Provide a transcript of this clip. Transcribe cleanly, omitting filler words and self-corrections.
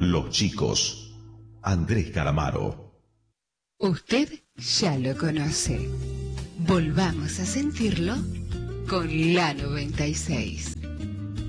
Los chicos. Andrés Calamaro. Usted ya lo conoce. Volvamos a sentirlo con la 96.